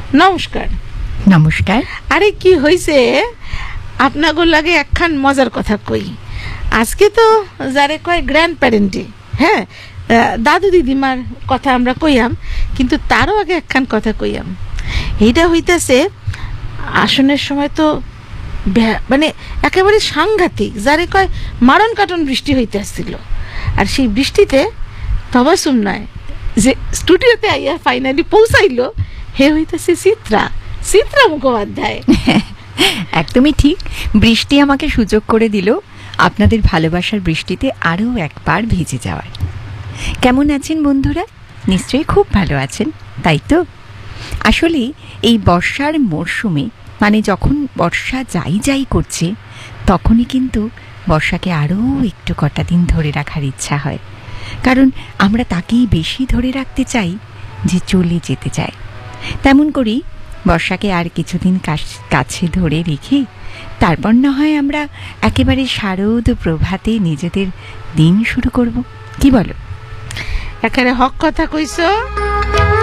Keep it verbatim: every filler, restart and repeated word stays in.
নমস্কার। নমস্কার। আরে কি হয়েছে আপনাগো লাগে একখান মজার কথা কই। আজকে তো যারে কয় গ্র্যান্ড প্যারেন্টে, হ্যাঁ, দাদু দিদিমার কথা আমরা কইয়াম, কিন্তু তারও আগে একখান কথা কইয়াম। এইটা হইতেছে আসনের সময় তো মানে একেবারে সাংঘাতিক, যারে কয় মারণ কাটন বৃষ্টি হইতে আসছিল। আর সেই বৃষ্টিতে তবাসুম নয় যে স্টুডিওতে আইয়া ফাইনালি পৌঁছাইলো, হে হইতেছে চিত্রা, চিত্রা মুখোপাধ্যায়। একদমই ঠিক। বৃষ্টি আমাকে সুযোগ করে দিল আপনাদের ভালোবাসার বৃষ্টিতে আরও একবার ভিজে যাওয়ার। কেমন আছেন বন্ধুরা? নিশ্চয়ই খুব ভালো আছেন, তাই তো? আসলে এই বর্ষার মরশুমে, মানে যখন বর্ষা যাই যাই করছে, তখনই কিন্তু বর্ষাকে আরও একটু কটা দিন ধরে রাখার ইচ্ছা হয়। কারণ আমরা তাকেই বেশি ধরে রাখতে চাই যে চলে যেতে চায়। তেমন করেই বর্ষাকে আর কিছুদিন কাছে ধরে রেখে তারপর না হয় আমরা একেবারে শারদ প্রভাতে নিজেদের দিন শুরু করব। কি বলো? একেবারে হক কথা কইছো।